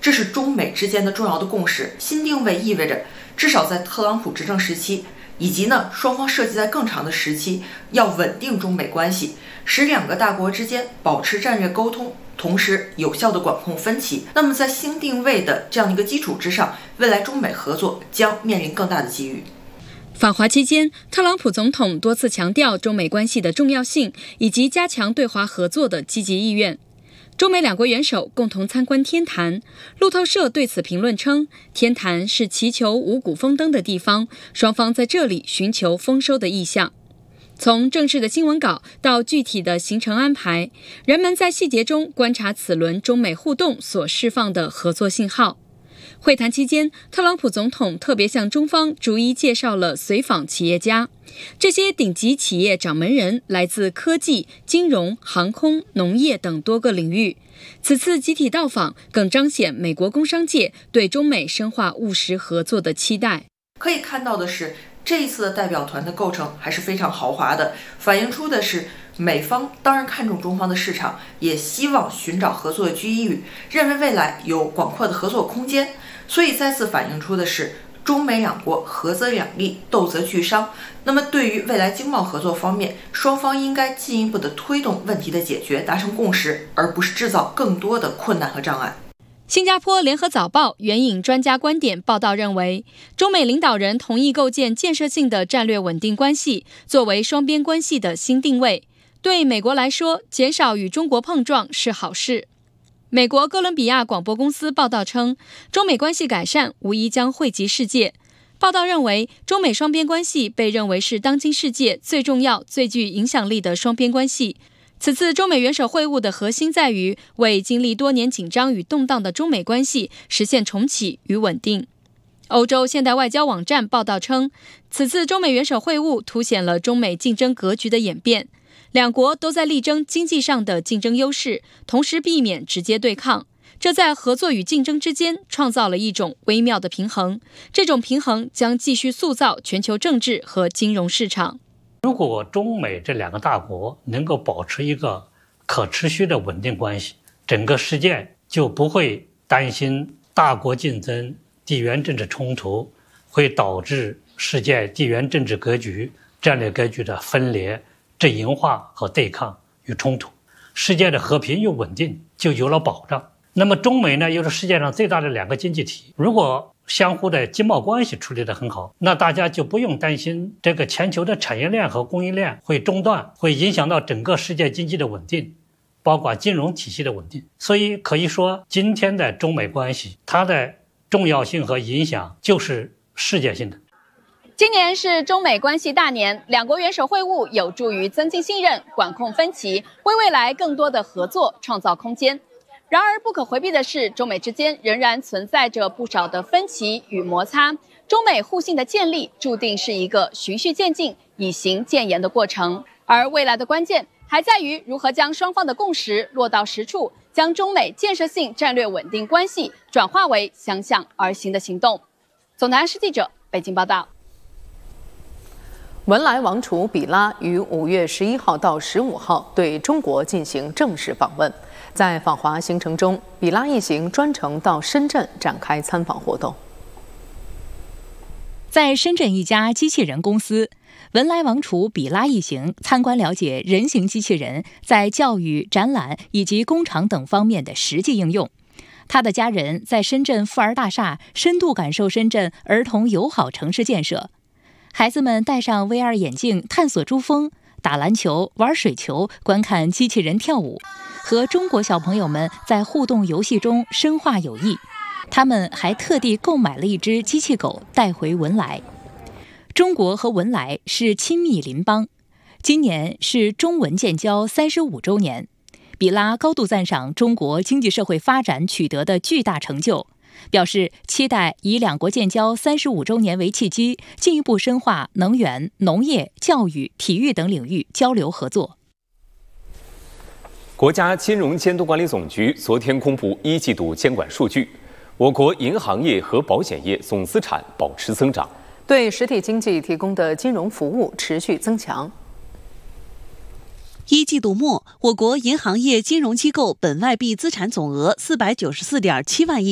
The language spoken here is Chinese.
这是中美之间的重要的共识。新定位意味着，至少在特朗普执政时期，以及双方设计在更长的时期，要稳定中美关系，使两个大国之间保持战略沟通，同时有效地管控分歧。那么在新定位的这样一个基础之上，未来中美合作将面临更大的机遇。 访华期间，特朗普总统多次强调中美关系的重要性以及加强对华合作的积极意愿。中美两国元首共同参观天坛，路透社对此评论称，天坛是祈求五谷丰登的地方，双方在这里寻求丰收的意向。从正式的新闻稿到具体的行程安排，人们在细节中观察此轮中美互动所释放的合作信号。会谈期间，特朗普总统特别向中方逐一介绍了随访企业家，这些顶级企业掌门人来自科技、金融、航空、农业等多个领域。此次集体到访更彰显美国工商界对中美深化务实合作的期待。 可以看到的是，这一次的代表团的构成还是非常豪华的，反映出的是美方当然看重中方的市场，也希望寻找合作的机遇，认为未来有广阔的合作空间。所以再次反映出的是，中美两国合则两利，斗则俱伤。那么对于未来经贸合作方面，双方应该进一步的推动问题的解决，达成共识，而不是制造更多的困难和障碍。 新加坡联合早报援引专家观点报道认为，中美领导人同意构建建设性的战略稳定关系，作为双边关系的新定位。对美国来说，减少与中国碰撞是好事。美国哥伦比亚广播公司报道称，中美关系改善无疑将惠及世界。报道认为，中美双边关系被认为是当今世界最重要、最具影响力的双边关系。此次中美元首会晤的核心在于为经历多年紧张与动荡的中美关系实现重启与稳定。欧洲现代外交网站报道称，此次中美元首会晤凸显了中美竞争格局的演变。两国都在力争经济上的竞争优势，同时避免直接对抗，这在合作与竞争之间创造了一种微妙的平衡。这种平衡将继续塑造全球政治和金融市场。 如果中美这两个大国能够保持一个可持续的稳定关系，整个世界就不会担心大国竞争、地缘政治冲突会导致世界地缘政治格局、战略格局的分裂、阵营化和对抗与冲突，世界的和平与稳定就有了保障。那么中美呢，又是世界上最大的两个经济体，如果相互的经贸关系处理得很好，那大家就不用担心这个全球的产业链和供应链会中断，会影响到整个世界经济的稳定，包括金融体系的稳定。所以可以说，今天的中美关系，它的重要性和影响就是世界性的。 今年是中美关系大年，两国元首会晤有助于增进信任、管控分歧，为未来更多的合作创造空间。然而，不可回避的是，中美之间仍然存在着不少的分歧与摩擦。中美互信的建立，注定是一个循序渐进、以行渐严的过程。而未来的关键，还在于如何将双方的共识落到实处，将中美建设性战略稳定关系转化为相向而行的行动。总台视记者北京报道。 文莱王储比拉于5月11号到15号对中国进行正式访问。在访华行程中，比拉一行专程到深圳展开参访活动。 在深圳一家机器人公司，文莱王储比拉一行参观了解人形机器人在教育、展览以及工厂等方面的实际应用。他的家人在深圳富尔大厦深度感受深圳儿童友好城市建设。孩子们戴上 VR 眼镜探索珠峰，打篮球、玩水球，观看机器人跳舞，和中国小朋友们在互动游戏中深化友谊。他们还特地购买了一只机器狗带回文莱。中国和文莱是亲密邻邦，今年是中文建交35周年。比拉高度赞赏中国经济社会发展取得的巨大成就，表示期待以两国建交35周年为契机，进一步深化能源、农业、教育、体育等领域交流合作。 国家金融监督管理总局昨天公布1季度监管数据，我国银行业和保险业总资产保持增长， 对实体经济提供的金融服务持续增强。 1季度末，我国银行业金融机构本外币资产总额494.7万亿